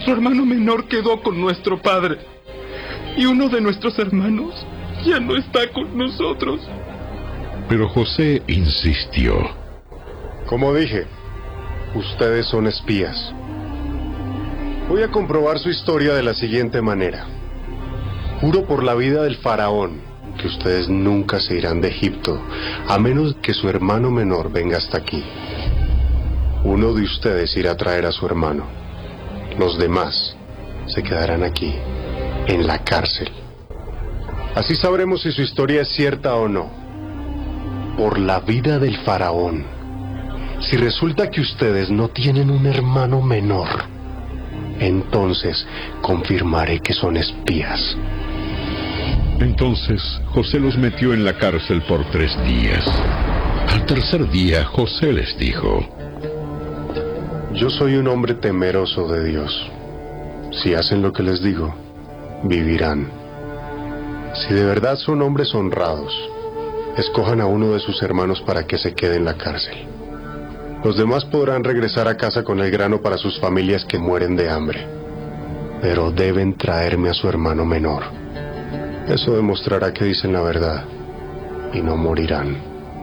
nuestro hermano menor quedó con nuestro padre, y uno de nuestros hermanos ya no está con nosotros. Pero José insistió. Como dije, ustedes son espías. Voy a comprobar su historia de la siguiente manera. Juro por la vida del faraón que ustedes nunca se irán de Egipto, a menos que su hermano menor venga hasta aquí. Uno de ustedes irá a traer a su hermano. Los demás se quedarán aquí, en la cárcel. Así sabremos si su historia es cierta o no. Por la vida del faraón. Si resulta que ustedes no tienen un hermano menor, entonces confirmaré que son espías. Entonces José los metió en la cárcel por 3 días. Al tercer día José les dijo: Yo soy un hombre temeroso de Dios. Si hacen lo que les digo, vivirán. Si de verdad son hombres honrados, escojan a uno de sus hermanos para que se quede en la cárcel. Los demás podrán regresar a casa con el grano para sus familias que mueren de hambre. Pero deben traerme a su hermano menor. Eso demostrará que dicen la verdad y no morirán.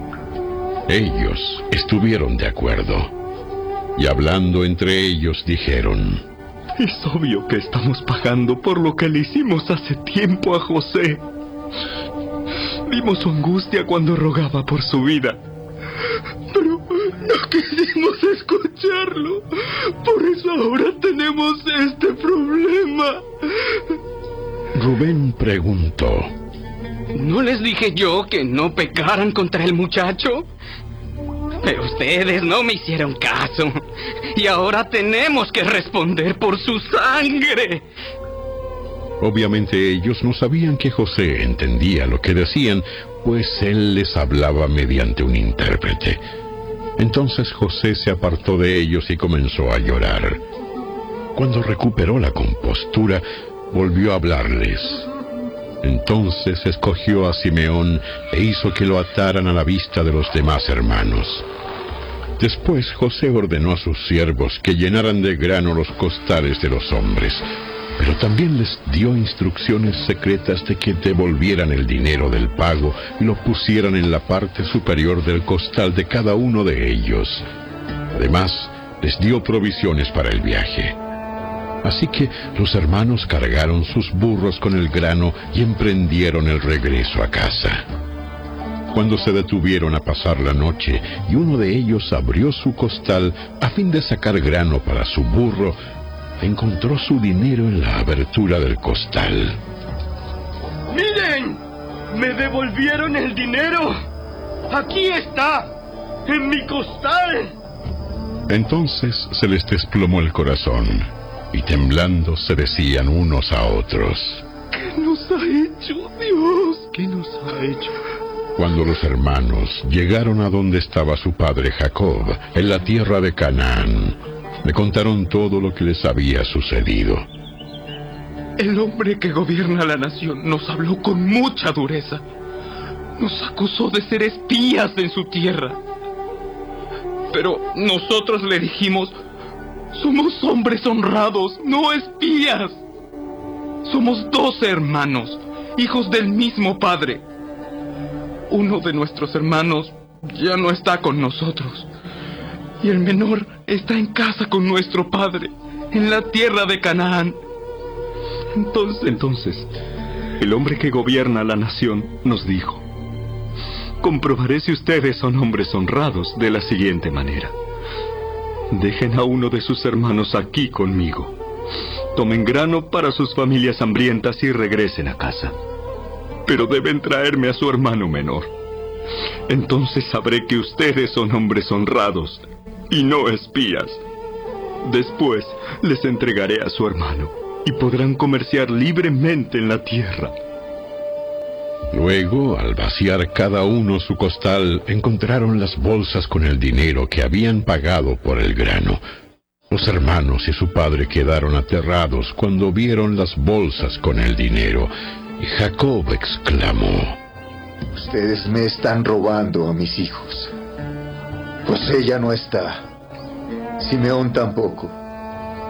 Ellos estuvieron de acuerdo. Y hablando entre ellos dijeron: Es obvio que estamos pagando por lo que le hicimos hace tiempo a José. Vimos su angustia cuando rogaba por su vida, pero no quisimos escucharlo. Por eso ahora tenemos este problema. Rubén preguntó: ¿No les dije yo que no pecaran contra el muchacho? Pero ustedes no me hicieron caso. Y ahora tenemos que responder por su sangre. Obviamente ellos no sabían que José entendía lo que decían, pues él les hablaba mediante un intérprete. Entonces José se apartó de ellos y comenzó a llorar. Cuando recuperó la compostura, volvió a hablarles. Entonces escogió a Simeón e hizo que lo ataran a la vista de los demás hermanos. Después José ordenó a sus siervos que llenaran de grano los costales de los hombres, pero también les dio instrucciones secretas de que devolvieran el dinero del pago y lo pusieran en la parte superior del costal de cada uno de ellos. Además, les dio provisiones para el viaje. Así que los hermanos cargaron sus burros con el grano y emprendieron el regreso a casa. Cuando se detuvieron a pasar la noche y uno de ellos abrió su costal a fin de sacar grano para su burro, encontró su dinero en la abertura del costal. ¡Miren! ¡Me devolvieron el dinero! ¡Aquí está! ¡En mi costal! Entonces se les desplomó el corazón y temblando se decían unos a otros: ¿Qué nos ha hecho Dios? ¿Qué nos ha hecho? Cuando los hermanos llegaron a donde estaba su padre Jacob, en la tierra de Canaán, le contaron todo lo que les había sucedido. El hombre que gobierna la nación nos habló con mucha dureza. Nos acusó de ser espías en su tierra. Pero nosotros le dijimos: somos hombres honrados, no espías. Somos 12 hermanos, hijos del mismo padre. Uno de nuestros hermanos ya no está con nosotros, y el menor está en casa con nuestro padre, en la tierra de Canaán. Entonces, el hombre que gobierna la nación nos dijo: comprobaré si ustedes son hombres honrados de la siguiente manera. Dejen a uno de sus hermanos aquí conmigo. Tomen grano para sus familias hambrientas y regresen a casa. Pero deben traerme a su hermano menor. Entonces sabré que ustedes son hombres honrados y no espías. Después les entregaré a su hermano y podrán comerciar libremente en la tierra. Luego, al vaciar cada uno su costal, encontraron las bolsas con el dinero que habían pagado por el grano. Los hermanos y su padre quedaron aterrados cuando vieron las bolsas con el dinero, y Jacob exclamó: Ustedes me están robando a mis hijos. José ya no está. Simeón tampoco.